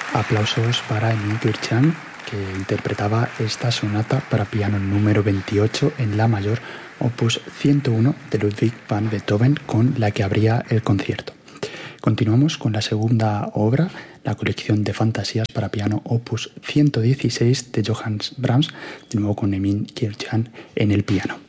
Aplausos para Emil Kirchner, que interpretaba esta sonata para piano número 28 en la mayor, opus 101 de Ludwig van Beethoven, con la que abría el concierto. Continuamos con la segunda obra, la colección de fantasías para piano opus 116 de Johannes Brahms, de nuevo con Emil Kirchner en el piano.